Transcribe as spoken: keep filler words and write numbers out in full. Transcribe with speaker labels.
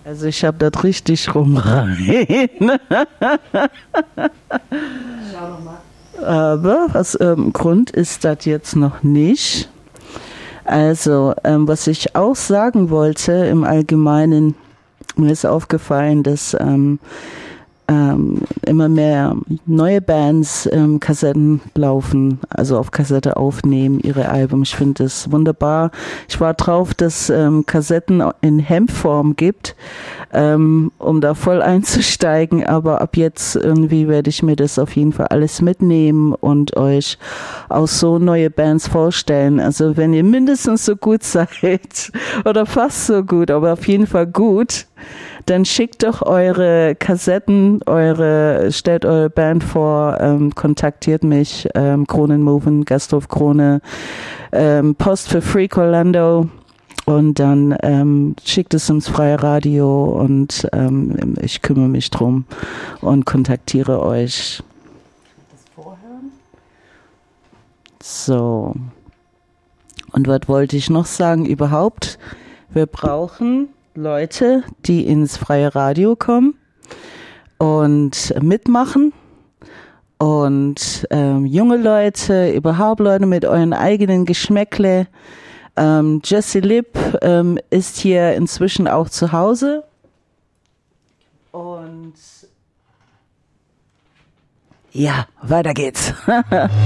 Speaker 1: Also ich habe das richtig rumrein.
Speaker 2: Schau noch mal.
Speaker 1: Aber aus ähm, Grund ist das jetzt noch nicht. Also, ähm, was ich auch sagen wollte im Allgemeinen, mir ist aufgefallen, dass ähm, ähm, immer mehr neue Bands ähm, Kassetten laufen, also auf Kassette aufnehmen, ihre Alben. Ich finde das wunderbar. Ich war drauf, dass ähm, Kassetten in Hemdform gibt, ähm, um da voll einzusteigen, aber ab jetzt irgendwie werde ich mir das auf jeden Fall alles mitnehmen und euch auch so neue Bands vorstellen. Also wenn ihr mindestens so gut seid oder fast so gut, aber auf jeden Fall gut, dann schickt doch eure Kassetten, eure, stellt eure Band vor, ähm, kontaktiert mich, ähm, Kronenmoven, Gasthof Krone, ähm, Post für Freak Orlando und dann ähm, schickt es ins freie Radio und ähm, ich kümmere mich drum und kontaktiere euch.
Speaker 2: Das vorhören?
Speaker 1: So. Und was wollte ich noch sagen? Überhaupt, wir brauchen Leute, die ins freie Radio kommen und mitmachen und ähm, junge Leute, überhaupt Leute mit euren eigenen Geschmäckle. Ähm, Jessie Lipp ähm, ist hier inzwischen auch zu Hause und ja, weiter geht's.